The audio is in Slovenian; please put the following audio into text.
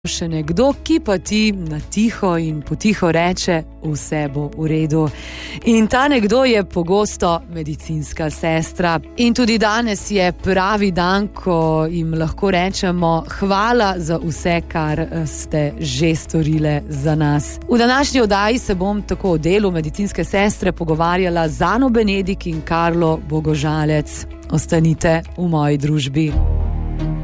še nekdo, ki pa ti na tiho in potiho reče, vse bo v redu. In ta nekdo je pogosto medicinska sestra. In tudi danes je pravi dan, ko jim lahko rečemo hvala za vse, kar ste že storile za nas. V današnji oddaji se bom tako o delu medicinske sestre pogovarjala z Ano Benedik in Karlo Bogožalec. Ostanite v moji družbi.